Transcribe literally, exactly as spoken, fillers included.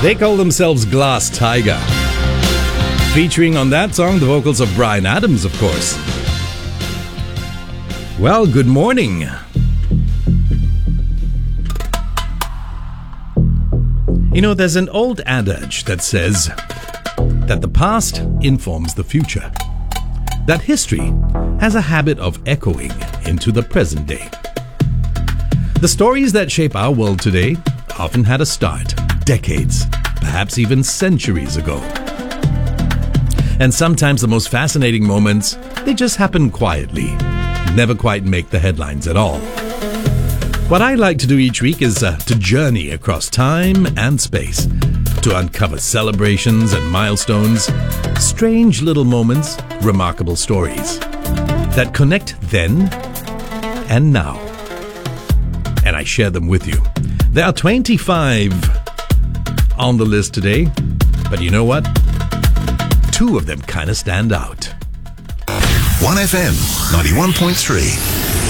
They call themselves Glass Tiger. Featuring on that song, the vocals of Bryan Adams, of course. Well, good morning. You know, there's an old adage that says that the past informs the future. That history has a habit of echoing into the present day. The stories that shape our world today often had a start decades, perhaps even centuries ago. And sometimes the most fascinating moments, they just happen quietly, never quite make the headlines at all. What I like to do each week is uh, to journey across time and space, to uncover celebrations and milestones, strange little moments, remarkable stories that connect then and now. And I share them with you. There are twenty-five on the list today, but you know what? Two of them kind of stand out. one F M ninety-one point three.